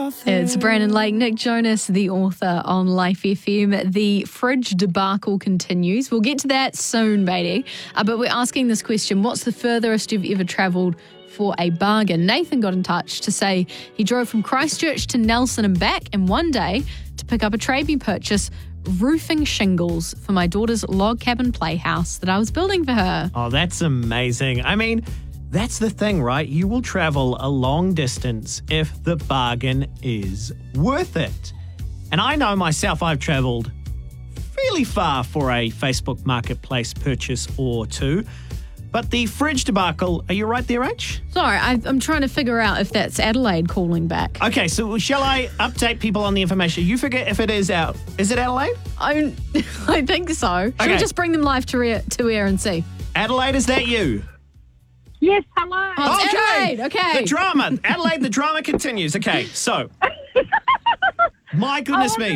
It's Brandon Lake, Nick Jonas, the author on Life FM. The fridge debacle continues. We'll get to that soon, Beatty. But we're asking this question: what's the furthest you've ever travelled for a bargain? Nathan got in touch to say he drove from Christchurch to Nelson and back in one day to pick up a tradie purchase, roofing shingles for my daughter's log cabin playhouse that I was building for her. Oh, that's amazing. I mean, that's the thing, right? You will travel a long distance if the bargain is worth it. And I know myself, I've traveled fairly far for a Facebook Marketplace purchase or two. But the fridge debacle, are you right there, H? Sorry, I'm trying to figure out if that's Adelaide calling back. Okay, so shall I update people on the information? You figure if it is out. Is it Adelaide? I think so. Should we Okay. just bring them live to air and see? Adelaide, is that you? Yes, hello. Oh, it's Adelaide, okay. The drama. Adelaide, the drama continues. Okay, so. My goodness me.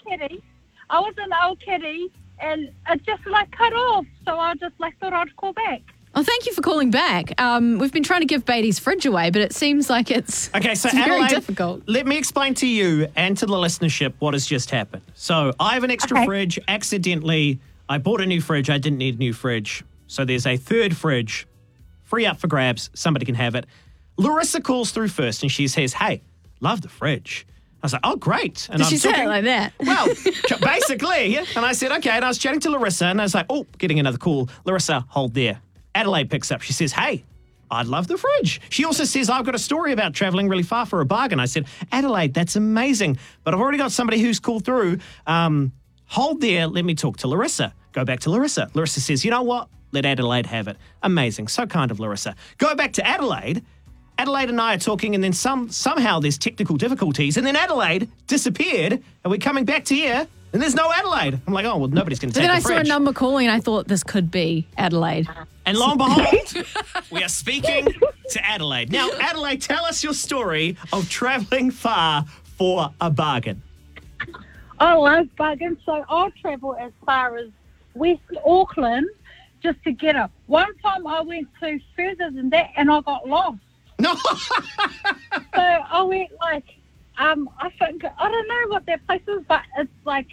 I was in Old Kitty and it just cut off. So I just thought I'd call back. Oh, thank you for calling back. We've been trying to give Beatty's fridge away, but it seems like it's Okay, so it's very Adelaide, difficult. let me explain to you and to the listenership what has just happened. So I have an extra fridge. Accidentally, I bought a new fridge. I didn't need a new fridge. So there's a third fridge, free up for grabs. Somebody can have it. Larissa calls through first and she says, hey, love the fridge. I was like, oh, great. And Did she say it like that? Well, basically. And I said, okay. And I was chatting to Larissa and I was like, oh, getting another call. Larissa, hold there. Adelaide picks up. She says, hey, I'd love the fridge. She also says, I've got a story about traveling really far for a bargain. I said, Adelaide, that's amazing. But I've already got somebody who's called through. Hold there. Let me talk to Larissa. Go back to Larissa. Larissa says, you know what? Let Adelaide have it. Amazing. So kind of Larissa. Go back to Adelaide. Adelaide and I are talking, and then somehow there's technical difficulties, and then Adelaide disappeared, and we're coming back to here, and there's no Adelaide. I'm like, oh, well, nobody's going to take Then the I saw a fridge. number calling, and I thought this could be Adelaide. And lo and behold, we are speaking to Adelaide. Now, Adelaide, tell us your story of travelling far for a bargain. I love bargains, so I'll travel as far as West Auckland just to get it. One time I went to further than that and I got lost. No. So I went I think, I don't know what that place is, but it's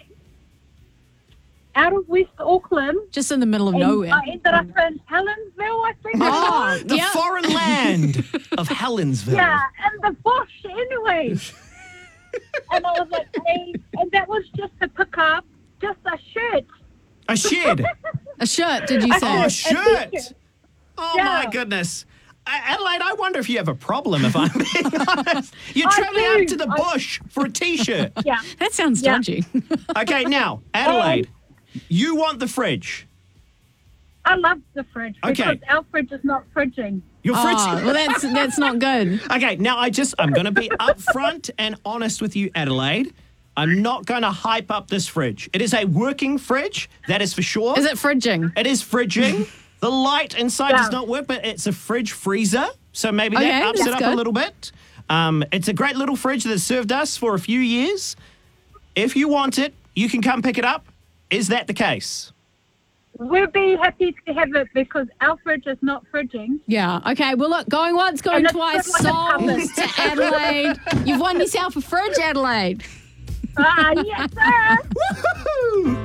out of West Auckland. Just in the middle of And nowhere. I ended up in Helensville, I think. Oh, The yeah. foreign land of Helensville. Yeah, and the bush anyway. And I was like, hey, and that was just to pick up just a shirt. A shed. A shirt, did you Oh, say? a shirt. t-shirt. Oh, Yeah. my goodness. Adelaide, I wonder if you have a problem, if I'm being honest. You're I travelling do. out to the bush for a T-shirt. Yeah. That sounds Yeah. dodgy. Okay, now, Adelaide, you want the fridge. I love the fridge because Okay. our fridge is not fridging. Your fridge. Oh, well, that's not good. Okay, now I'm going to be upfront and honest with you, Adelaide. I'm not going to hype up this fridge. It is a working fridge, that is for sure. Is it fridging? It is fridging. The light inside Yeah. does not work, but it's a fridge freezer, so maybe Okay, that ups it that's up a good. little bit. It's a great little fridge that served us for a few years. If you want it, you can come pick it up. Is that the case? We'll be happy to have it because our fridge is not fridging. Yeah. Okay. Well, look, going once, going And it's twice. just like a Songs to Adelaide. You've won yourself a fridge, Adelaide. Yes, sir. Woohoo!